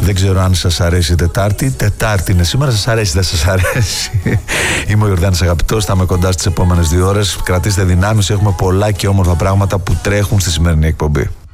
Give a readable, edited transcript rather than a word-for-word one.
Δεν ξέρω αν σας αρέσει η Τετάρτη. Τετάρτη είναι σήμερα, σας αρέσει, δεν σας αρέσει? Είμαι ο Ιορδάνης Αγαπητός, θα είμαι κοντά στις επόμενες 2 ώρες. Κρατήστε δυνάμεις, έχουμε πολλά και όμορφα πράγματα που τρέχουν στη σημερινή εκπομπή.